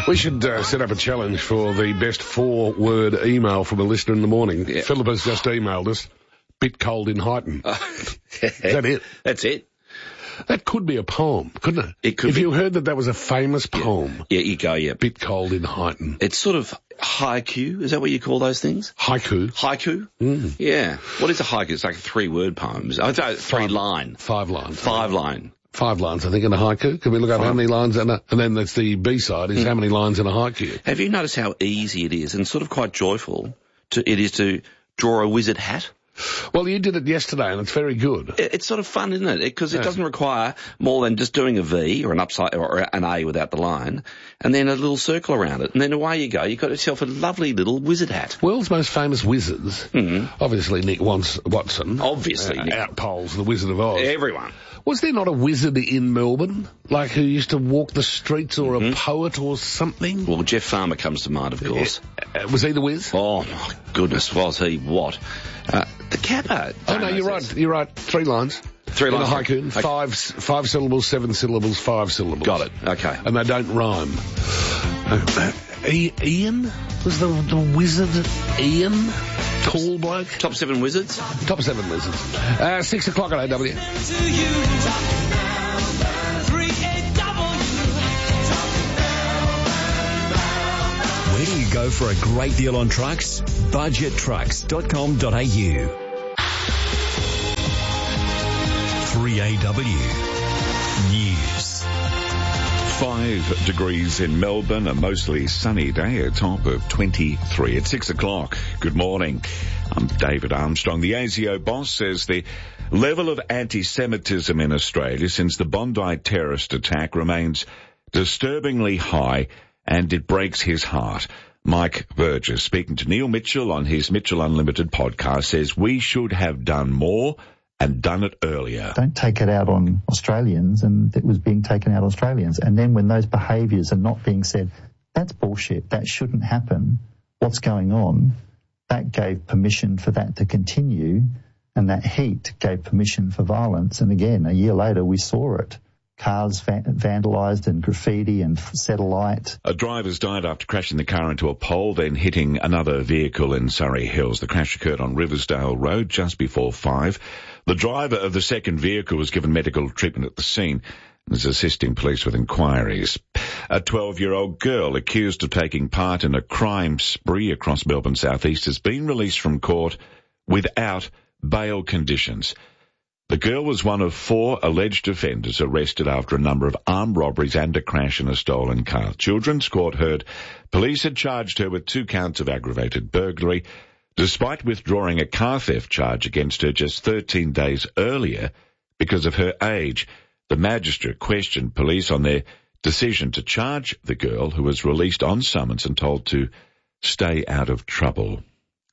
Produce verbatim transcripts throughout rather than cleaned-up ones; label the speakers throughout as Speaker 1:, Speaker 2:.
Speaker 1: We should uh, set up a challenge for the best four-word email from a listener in the morning.
Speaker 2: Yeah.
Speaker 1: Philip has just emailed us, bit cold in Highton.
Speaker 2: Uh,
Speaker 1: Is that it?
Speaker 2: That's it.
Speaker 1: That could be a poem, couldn't it?
Speaker 2: It could
Speaker 1: If
Speaker 2: be.
Speaker 1: you heard that that was a famous poem.
Speaker 2: Yeah, you go, yeah.
Speaker 1: Bit cold in Highton.
Speaker 2: It's sort of haiku. Is that what you call those things?
Speaker 1: Haiku.
Speaker 2: Haiku?
Speaker 1: Mm.
Speaker 2: Yeah. What is a haiku? It's like a three-word poem. I thought three line.
Speaker 1: Five lines.
Speaker 2: Five line.
Speaker 1: Five lines, I think, in a haiku. Can we look up
Speaker 2: Five.
Speaker 1: how many lines in a... And then that's the B-side, is mm. how many lines in a haiku.
Speaker 2: Have you noticed how easy it is and sort of quite joyful to, it is to draw a wizard hat?
Speaker 1: Well, you did it yesterday, and it's very good.
Speaker 2: It's sort of fun, isn't it? Because it,
Speaker 1: yeah.
Speaker 2: it doesn't require more than just doing a V or an upside or an A without the line, and then a little circle around it, and then away you go. You've got yourself a lovely little wizard hat.
Speaker 1: World's most famous wizards, mm-hmm. obviously Nick Watson.
Speaker 2: Obviously,
Speaker 1: uh,
Speaker 2: Nick.
Speaker 1: Outpoles, the Wizard of Oz.
Speaker 2: Everyone.
Speaker 1: Was there not a wizard in Melbourne, like who used to walk the streets, or mm-hmm. a poet or something?
Speaker 2: Well, Jeff Farmer comes to mind, of course.
Speaker 1: Uh, was he the Wiz?
Speaker 2: Oh, my goodness, was he what? Uh, the Kappa.
Speaker 1: Oh, no, you're right, you're right. Three lines.
Speaker 2: Three
Speaker 1: in
Speaker 2: lines.
Speaker 1: A haiku. Okay. Five, five syllables, seven syllables, five syllables.
Speaker 2: Got it, okay.
Speaker 1: And they don't rhyme. Uh, I- Ian? Was the, the wizard Ian? Tall bloke?
Speaker 2: Top seven wizards?
Speaker 1: Top seven wizards. Uh, six o'clock at A W.
Speaker 3: Where do you go for a great deal on trucks? budget trucks dot com dot a u. three A W News.
Speaker 4: Five degrees in Melbourne, a mostly sunny day, a top of twenty-three at six o'clock. Good morning. I'm David Armstrong. The A S I O boss says the level of anti-Semitism in Australia since the Bondi terrorist attack remains disturbingly high, and it breaks his heart. Mike Burgess, speaking to Neil Mitchell on his Mitchell Unlimited podcast, says we should have done more and done it earlier.
Speaker 5: Don't take it out on Australians, and it was being taken out on Australians. And then when those behaviours are not being said, that's bullshit, that shouldn't happen, what's going on, that gave permission for that to continue, and that heat gave permission for violence. And again, a year later, we saw it. Cars va- vandalised and graffiti and satellite.
Speaker 4: A driver's died after crashing the car into a pole, then hitting another vehicle in Surrey Hills. The crash occurred on Riversdale Road just before five. The driver of the second vehicle was given medical treatment at the scene and is assisting police with inquiries. A twelve-year-old girl accused of taking part in a crime spree across Melbourne South East has been released from court without bail conditions. The girl was one of four alleged offenders arrested after a number of armed robberies and a crash in a stolen car. Children's Court heard police had charged her with two counts of aggravated burglary, despite withdrawing a car theft charge against her just thirteen days earlier because of her age. The magistrate questioned police on their decision to charge the girl, who was released on summons and told to stay out of trouble.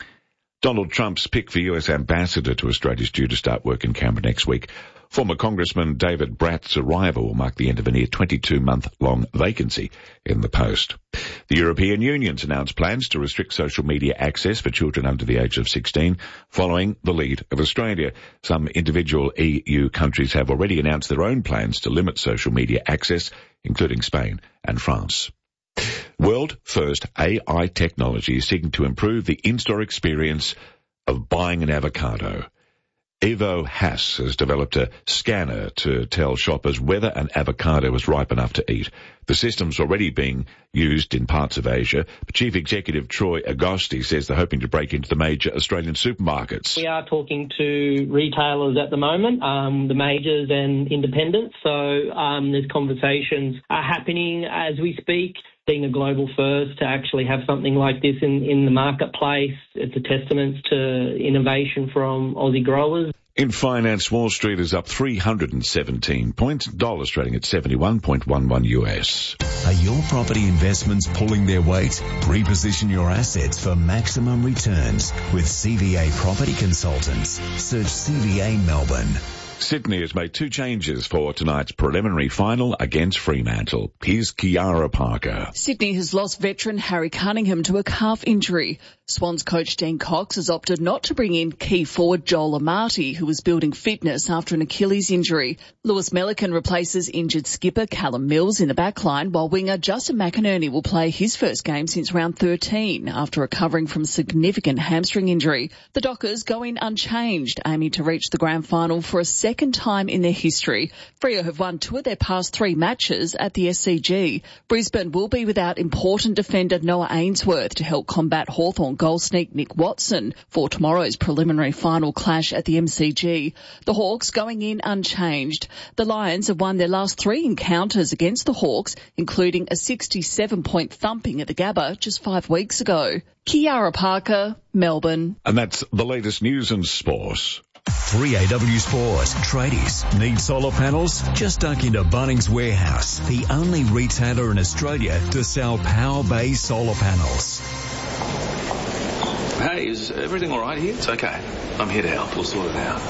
Speaker 4: Donald Trump's pick for U S ambassador to Australia is due to start work in Canberra next week. Former Congressman David Bratt's arrival will mark the end of a near twenty-two month long vacancy in the post. The European Union's announced plans to restrict social media access for children under the age of sixteen, following the lead of Australia. Some individual E U countries have already announced their own plans to limit social media access, including Spain and France. World-first A I technology is seeking to improve the in-store experience of buying an avocado. Evo Haas has developed a scanner to tell shoppers whether an avocado is ripe enough to eat. The system's already being used in parts of Asia, but Chief Executive Troy Agosti says they're hoping to break into the major Australian supermarkets.
Speaker 6: We are talking to retailers at the moment, um, the majors and independents, so um, there's conversations are happening as we speak. Being a global first to actually have something like this in, in the marketplace, it's a testament to innovation from Aussie growers.
Speaker 4: In finance, Wall Street is up three hundred seventeen points, dollars trading at seventy-one point one one U S.
Speaker 3: Are your property investments pulling their weight? Reposition your assets for maximum returns with C V A Property Consultants. Search C V A Melbourne.
Speaker 4: Sydney has made two changes for tonight's preliminary final against Fremantle. Here's Kiara Parker.
Speaker 7: Sydney has lost veteran Harry Cunningham to a calf injury. Swans coach Dean Cox has opted not to bring in key forward Joel Amati, who was building fitness after an Achilles injury. Lewis Melican replaces injured skipper Callum Mills in the backline, while winger Justin McInerney will play his first game since round thirteen after recovering from significant hamstring injury. The Dockers go in unchanged, aiming to reach the grand final for a second time in their history. Freo have won two of their past three matches at the S C G. Brisbane will be without important defender Noah Ainsworth to help combat Hawthorn goal sneak Nick Watson for tomorrow's preliminary final clash at the M C G. The Hawks going in unchanged. The Lions have won their last three encounters against the Hawks, including a sixty-seven point thumping at the Gabba just five weeks ago. Kiara Parker, Melbourne.
Speaker 4: And that's the latest news and sport.
Speaker 3: three A W Sport. Tradies, need solar panels? Just duck into Bunnings Warehouse, the only retailer in Australia to sell Power Bay solar panels.
Speaker 8: Hey, is everything all right here? It's okay. I'm here to help. We'll sort it out.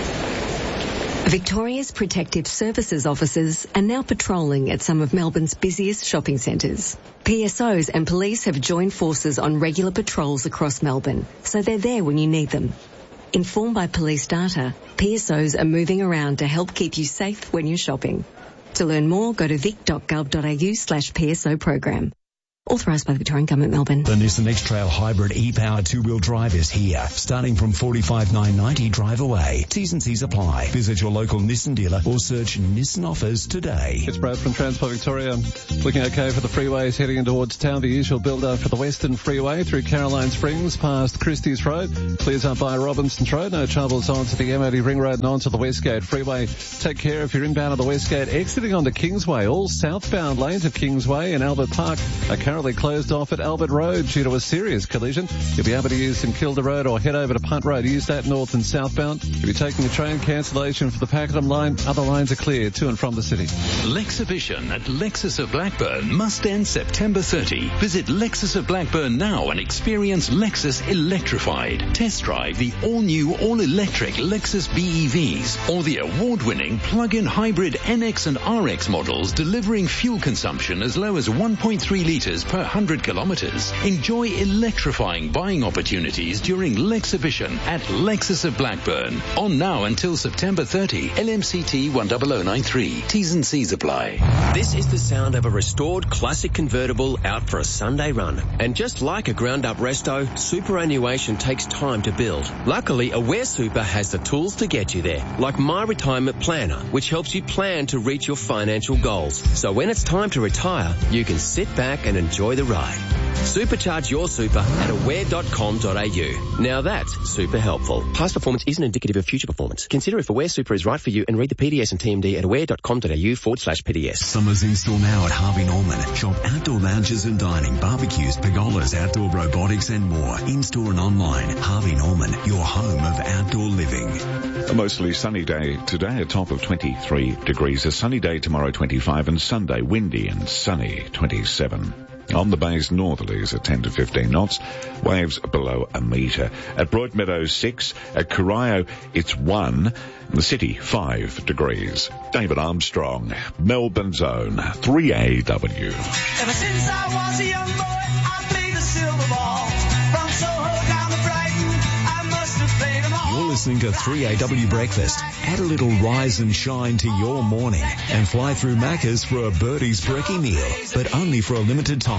Speaker 9: Victoria's Protective Services officers are now patrolling at some of Melbourne's busiest shopping centres. P S Os and police have joined forces on regular patrols across Melbourne, so they're there when you need them. Informed by police data, P S Os are moving around to help keep you safe when you're shopping. To learn more, go to vic.gov.au slash PSO program. Authorised by the Victorian Government, Melbourne.
Speaker 3: The Nissan X-Trail Hybrid e-powered two-wheel drive is here, starting from forty-five thousand nine hundred ninety dollars drive away. T's and C's apply. Visit your local Nissan dealer or search Nissan offers today.
Speaker 10: It's Brad from Transport Victoria. Looking okay for the freeways heading in towards town. The usual build-up for the Western Freeway through Caroline Springs past Christie's Road. Clears up by Robinson's Road. No troubles onto the M O D Ring Road and onto the Westgate Freeway. Take care if you're inbound on the Westgate. Exiting onto Kingsway. All southbound lanes of Kingsway and Albert Park are currently closed off at Albert Road due to a serious collision. You'll be able to use St Kilda Road or head over to Punt Road. Use that north and southbound. If you're taking a train, cancellation for the Pakenham line. Other lines are clear to and from the city.
Speaker 11: Lexibition at Lexus of Blackburn must end September thirtieth. Visit Lexus of Blackburn now and experience Lexus electrified. Test drive the all-new, all-electric Lexus B E Vs or the award-winning plug-in hybrid N X and R X models delivering fuel consumption as low as one point three litres per one hundred kilometres. Enjoy electrifying buying opportunities during Lexibition at Lexus of Blackburn. On now until September thirtieth. L M C T one zero zero nine three. T's and C's apply.
Speaker 12: This is the sound of a restored classic convertible out for a Sunday run. And just like a ground-up resto, superannuation takes time to build. Luckily, Aware Super has the tools to get you there, like My Retirement Planner, which helps you plan to reach your financial goals. So when it's time to retire, you can sit back and enjoy the ride. Supercharge your super at aware dot com dot a u. Now that's super helpful. Past performance isn't indicative of future performance. Consider if Aware Super is right for you and read the P D S and T M D at aware dot com dot a u forward slash P D S.
Speaker 3: Summer's in store now at Harvey Norman. Shop outdoor lounges and dining, barbecues, pergolas, outdoor robotics and more. In-store and online. Harvey Norman, your home of outdoor living.
Speaker 4: A mostly sunny day today, a top of twenty-three degrees. A sunny day tomorrow, twenty-five, and Sunday, windy and sunny, twenty-seven. On the bay's northerlies at ten to fifteen knots, waves below a metre. At Broadmeadows six, at Corio it's one, the city five degrees. David Armstrong, Melbourne's own three A W.
Speaker 13: Ever since I was a young boy, I played the silver ball. From Soho down to Brighton, I must have played them all.
Speaker 3: You're listening to three A W Breakfast. Add a little rise and shine to your morning and fly through Macca's for a Birdie's brekkie meal, but only for a limited time.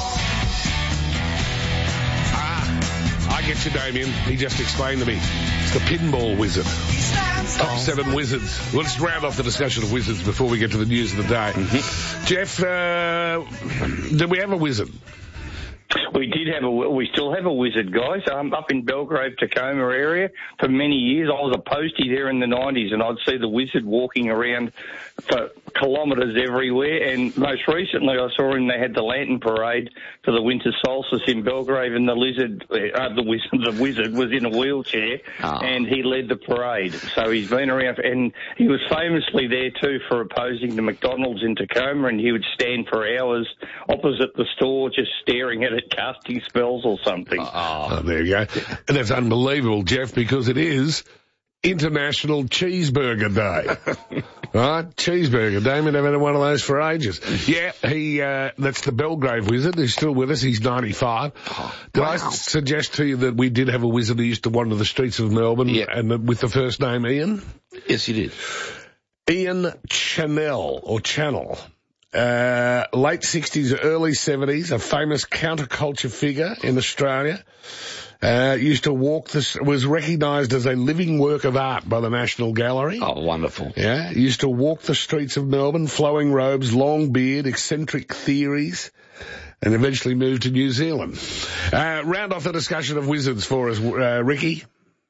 Speaker 1: Ah, I get you, Damien. He just explained to me. It's the pinball wizard. Top seven wizards. Well, let's round off the discussion of wizards before we get to the news of the day. Mm-hmm. Jeff, uh, do we have a wizard?
Speaker 14: We did have a, we still have a wizard, guys. Um, up in Belgrave, Tacoma area for many years. I was a postie there in the nineties, and I'd see the wizard walking around for kilometres everywhere. And most recently, I saw him. They had the lantern parade for the winter solstice in Belgrave, and the lizard, uh, the wizard, the wizard was in a wheelchair, oh. and he led the parade. So he's been around, for, and he was famously there too for opposing the McDonald's in Tacoma, and he would stand for hours opposite the store, just staring at it, casting spells or something.
Speaker 1: Oh, oh there you go. And that's unbelievable, Jeff, because it is International Cheeseburger Day. Right? Cheeseburger Day. We haven't had one of those for ages. Yeah, he, uh, that's the Belgrave Wizard. He's still with us. He's ninety-five. Oh, did wow. I suggest to you that we did have a wizard who used to wander the streets of Melbourne
Speaker 2: yeah.
Speaker 1: and uh, with the first name Ian?
Speaker 2: Yes, you did.
Speaker 1: Ian Channell, or Channel. Uh, late sixties, early seventies, a famous counterculture figure in Australia. Uh, used to walk this, was recognised as a living work of art by the National Gallery.
Speaker 2: Oh, wonderful.
Speaker 1: Yeah, used to walk the streets of Melbourne, flowing robes, long beard, eccentric theories, and eventually moved to New Zealand. Uh, round off the discussion of wizards for us, uh, Ricky.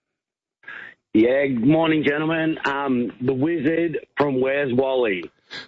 Speaker 15: Yeah, good morning, gentlemen. Um, the wizard from Where's Wally?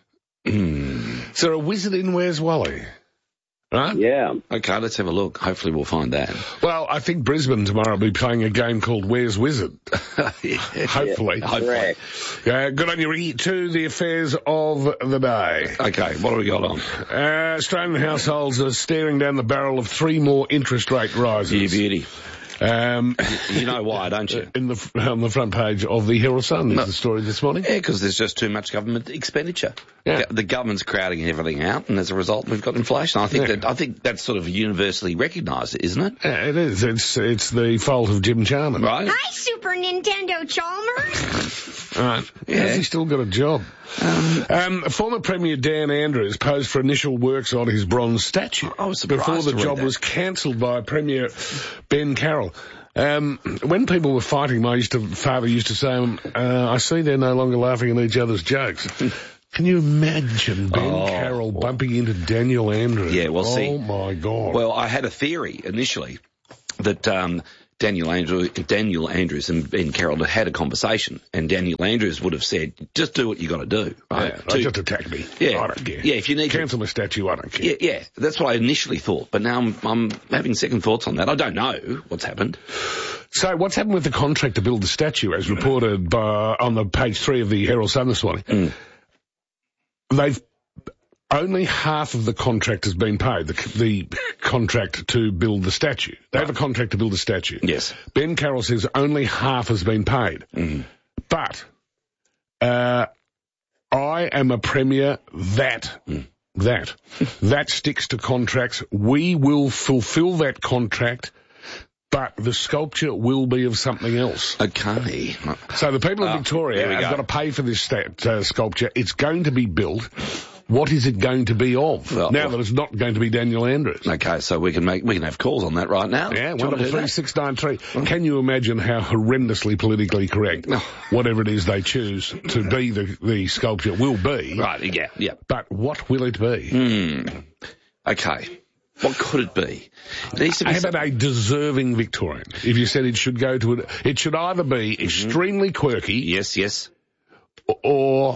Speaker 1: Is there a wizard in Where's Wally? Right?
Speaker 15: Yeah.
Speaker 2: Okay, let's have a look. Hopefully we'll find that.
Speaker 1: Well, I think Brisbane tomorrow will be playing a game called Where's Wizard.
Speaker 2: yeah.
Speaker 1: Hopefully.
Speaker 2: Yeah, hopefully.
Speaker 1: Uh, good on you, Ricky. To the affairs of the day.
Speaker 2: Okay, what have we got on?
Speaker 1: Uh, Australian households are staring down the barrel of three more interest rate rises.
Speaker 2: Yeah, beauty.
Speaker 1: Um,
Speaker 2: you know why, don't you?
Speaker 1: In the, on the front page of the Herald Sun is no. the story this morning.
Speaker 2: Yeah, because there's just too much government expenditure.
Speaker 1: Yeah.
Speaker 2: The government's crowding everything out, and as a result, we've got inflation. I think
Speaker 1: yeah.
Speaker 2: that I think that's sort of universally recognised, isn't it?
Speaker 1: Yeah, it is. It's it's the fault of Jim Chalmers,
Speaker 2: right?
Speaker 16: Hi, Super Nintendo Chalmers.
Speaker 1: Right. Yeah. Has he still got a job? Um, um, former Premier Dan Andrews posed for initial works on his bronze statue.
Speaker 2: I was surprised
Speaker 1: before the
Speaker 2: to read
Speaker 1: job
Speaker 2: that.
Speaker 1: was cancelled by Premier Ben Carroll. Um, when people were fighting, my used to, father used to say, um, uh, I see they're no longer laughing at each other's jokes. Can you imagine Ben
Speaker 2: oh,
Speaker 1: Carroll bumping into Daniel Andrews?
Speaker 2: Yeah, well,
Speaker 1: oh
Speaker 2: see.
Speaker 1: Oh, my God.
Speaker 2: Well, I had a theory initially that um, Daniel Andrews, Daniel Andrews and Ben Carroll had had a conversation, and Daniel Andrews would have said, just do what you got to do. Right?
Speaker 1: Yeah,
Speaker 2: to,
Speaker 1: just attack me.
Speaker 2: Yeah,
Speaker 1: I don't care.
Speaker 2: Yeah, if you need
Speaker 1: Cancel
Speaker 2: to,
Speaker 1: my statue, I don't care.
Speaker 2: Yeah, yeah, that's what I initially thought, but now I'm, I'm having second thoughts on that. I don't know what's happened.
Speaker 1: So what's happened with the contract to build the statue, as reported by, on the page three of the Herald Sun this morning?
Speaker 2: Mm.
Speaker 1: They've only half of the contract has been paid, the, the contract to build the statue. They right. have a contract to build a statue.
Speaker 2: Yes.
Speaker 1: Ben Carroll says only half has been paid.
Speaker 2: Mm.
Speaker 1: But uh, I am a premier that... Mm. That. that sticks to contracts. We will fulfil that contract, but the sculpture will be of something else.
Speaker 2: Okay.
Speaker 1: So the people of
Speaker 2: oh,
Speaker 1: Victoria have go. got to pay for this stat, uh, sculpture. It's going to be built. What is it going to be of? Well, now well, that it's not going to be Daniel Andrews.
Speaker 2: Okay, so we can make we can have calls on that right now.
Speaker 1: Yeah, one double three six nine three. Can you imagine how horrendously politically correct whatever it is they choose to be the the sculpture will be?
Speaker 2: Right. Yeah. Yeah.
Speaker 1: But what will it be?
Speaker 2: Hmm. Okay. What could it be? It needs to be
Speaker 1: How about a deserving Victorian? If you said it should go to it, it should either be mm-hmm. extremely quirky.
Speaker 2: Yes. Yes.
Speaker 1: Or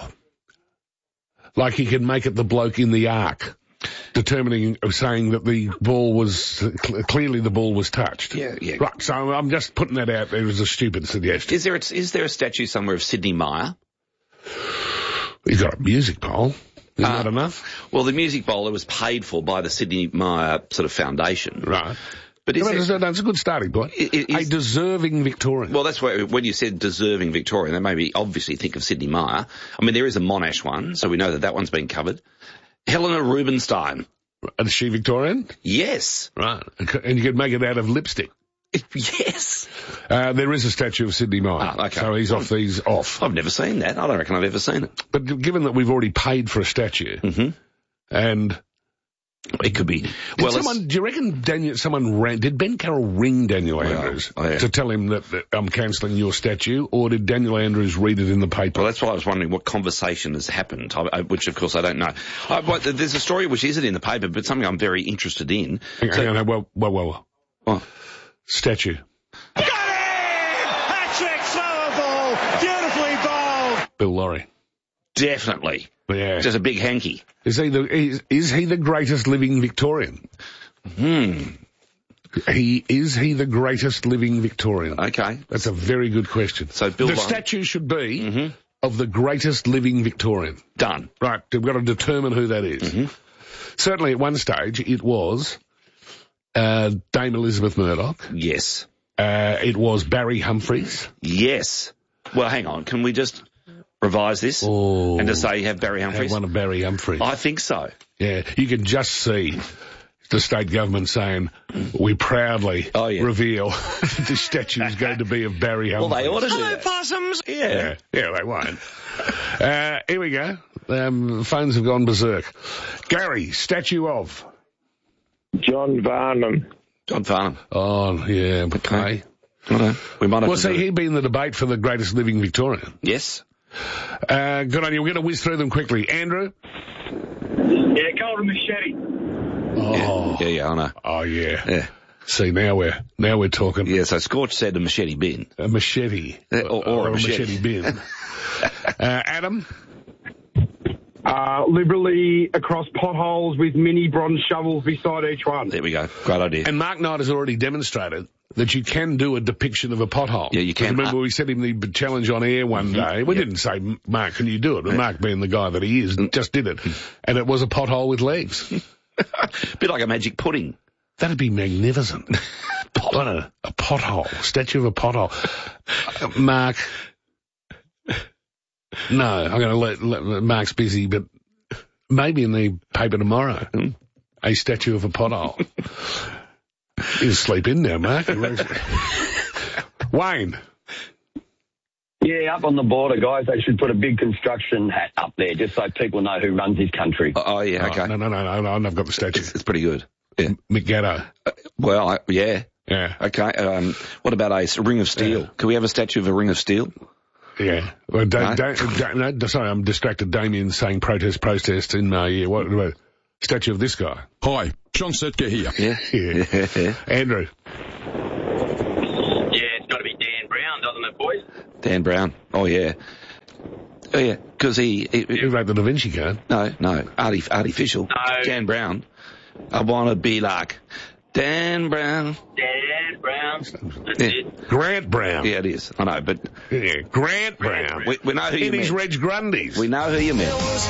Speaker 1: like he can make it the bloke in the Ark, determining, saying that the ball was, cl- clearly the ball was touched.
Speaker 2: Yeah, yeah.
Speaker 1: Right, so I'm just putting that out there as a stupid suggestion.
Speaker 2: Is there a, is there a statue somewhere of Sidney Meyer?
Speaker 1: He's got a music pole. Isn't uh, that enough?
Speaker 2: Well, the music bowl was paid for by the Sidney Meyer sort of foundation.
Speaker 1: Right.
Speaker 2: But is
Speaker 1: no,
Speaker 2: there,
Speaker 1: that's a good starting point. Is, a deserving Victorian.
Speaker 2: Well, that's where, when you said deserving Victorian, they maybe obviously think of Sidney Meyer. I mean, there is a Monash one, so we know that that one's been covered. Helena Rubinstein.
Speaker 1: Is she Victorian?
Speaker 2: Yes.
Speaker 1: Right. And you could make it out of lipstick.
Speaker 2: Yes.
Speaker 1: Uh, there is a statue of Sidney Meyer.
Speaker 2: Ah, okay.
Speaker 1: So he's off these off.
Speaker 2: I've never seen that. I don't reckon I've ever seen it.
Speaker 1: But given that we've already paid for a statue,
Speaker 2: mm-hmm.
Speaker 1: and...
Speaker 2: It could be.
Speaker 1: Did
Speaker 2: well,
Speaker 1: someone, do you reckon Daniel, someone ran, did Ben Carroll ring Daniel well, Andrews oh, yeah. to tell him that, that I'm cancelling your statue, or did Daniel Andrews read it in the paper?
Speaker 2: Well, that's why I was wondering what conversation has happened, I, I, which of course I don't know. I, but there's a story which isn't in the paper, but something I'm very interested in.
Speaker 1: Hang,
Speaker 2: so,
Speaker 1: hang on, well, well, well.
Speaker 2: What?
Speaker 1: Statue.
Speaker 13: Got it! Hat-trick, slower ball, beautifully bowled.
Speaker 1: Bill Lorry.
Speaker 2: Definitely.
Speaker 1: Yeah.
Speaker 2: Just a big hanky.
Speaker 1: Is he the is, is he the greatest living Victorian?
Speaker 2: Hmm.
Speaker 1: He is he the greatest living Victorian?
Speaker 2: Okay.
Speaker 1: That's a very good question.
Speaker 2: So Bill
Speaker 1: the
Speaker 2: Lorry.
Speaker 1: statue should be
Speaker 2: mm-hmm.
Speaker 1: of the greatest living Victorian.
Speaker 2: Done.
Speaker 1: Right. We've got to determine who that is.
Speaker 2: Mm-hmm.
Speaker 1: Certainly at one stage it was uh, Dame Elizabeth Murdoch.
Speaker 2: Yes.
Speaker 1: Uh, it was Barry Humphries.
Speaker 2: Yes. Well, hang on. Can we just revise this
Speaker 1: oh,
Speaker 2: and just say you have Barry Humphries?
Speaker 1: Have one of Barry Humphries.
Speaker 2: I think so.
Speaker 1: Yeah, you can just see the state government saying, we proudly
Speaker 2: oh, yeah.
Speaker 1: reveal the statue is going to be of Barry Humphries.
Speaker 2: Well, they ought to do
Speaker 1: Hello,
Speaker 2: that.
Speaker 1: possums! Yeah. yeah, yeah, they won't. uh, here we go. Um, phones have gone berserk. Gary, statue of?
Speaker 17: John Farnham.
Speaker 2: John Farnham.
Speaker 1: Oh, yeah, okay.
Speaker 2: okay. We might have
Speaker 1: well, see, he'd be in the debate for the greatest living Victorian.
Speaker 2: Yes.
Speaker 1: Uh, good on you. We're going to whiz through them quickly. Andrew?
Speaker 17: Yeah, Golden Machete.
Speaker 1: Oh.
Speaker 2: Yeah, yeah, I know.
Speaker 1: Oh, yeah.
Speaker 2: Yeah.
Speaker 1: See, now we're, now we're talking.
Speaker 2: Yeah, so Scorch said a machete bin.
Speaker 1: A machete.
Speaker 2: Uh, or, or, or
Speaker 1: a
Speaker 2: a machete,
Speaker 1: machete bin. uh, Adam?
Speaker 17: Uh, liberally across potholes with mini bronze shovels beside each one.
Speaker 2: There we go. Great idea.
Speaker 1: And Mark Knight has already demonstrated that you can do a depiction of a pothole.
Speaker 2: Yeah, you can.
Speaker 1: Remember, we sent him the challenge on air one
Speaker 2: mm-hmm.
Speaker 1: day. We
Speaker 2: yep.
Speaker 1: didn't say, Mark, can you do it? But Mark, being the guy that he is, just did it. And it was a pothole with legs.
Speaker 2: Bit like a magic pudding.
Speaker 1: That'd be magnificent. What a, a pothole. Statue of a pothole. Uh, Mark. No, I'm going to let, let Mark's busy, but maybe in the paper tomorrow, mm. a statue of a pothole. You sleep in now, Mark. Wayne.
Speaker 18: Yeah, up on the border, guys, they should put a big construction hat up there just so people know who runs this country.
Speaker 2: Oh, oh yeah, okay.
Speaker 1: Oh, no, no, no, no, no, I've got the statue.
Speaker 2: It's, it's pretty good. Yeah.
Speaker 1: McGatto.
Speaker 2: Uh, well, I, yeah.
Speaker 1: Yeah.
Speaker 2: Okay, um, what about a, a ring of steel? Yeah. Can we have a statue of a ring of steel?
Speaker 1: Yeah. Well, don't,
Speaker 2: no?
Speaker 1: don't, don't, no, sorry, I'm distracted. Damien's saying protest, protest in my, yeah, what, what, statue of this guy.
Speaker 19: Hi, John Sitka here.
Speaker 2: Yeah.
Speaker 1: Yeah. yeah. Andrew.
Speaker 20: Yeah, it's got to be Dan Brown, doesn't it, boys?
Speaker 2: Dan Brown. Oh, yeah. Oh, yeah, because he, he...
Speaker 1: He wrote the Da Vinci Code.
Speaker 2: No, no, arti- artificial.
Speaker 20: No.
Speaker 2: Dan Brown. I want to be like Dan Brown.
Speaker 20: Dan Brown. That's
Speaker 2: yeah.
Speaker 20: it.
Speaker 1: Grant Brown.
Speaker 2: Yeah, it is. I know, but...
Speaker 1: Yeah, Grant Brown.
Speaker 2: We, we know who
Speaker 1: In
Speaker 2: you
Speaker 1: his
Speaker 2: meant.
Speaker 1: Reg Grundys.
Speaker 2: We know who you meant.